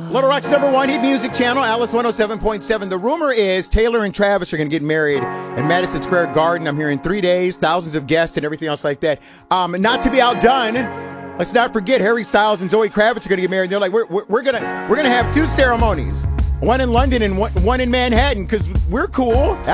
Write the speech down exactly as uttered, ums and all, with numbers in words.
Little Rock's number one hit music channel, Alice one oh seven point seven. The rumor is Taylor and Travis are going to get married in Madison Square Garden. I'm here in three days, thousands of guests and everything else like that. Um, not to be outdone, let's not forget Harry Styles and Zoe Kravitz are going to get married. They're like, we're, we're, we're going to we're gonna have two ceremonies, one in London and one, one in Manhattan, because we're cool.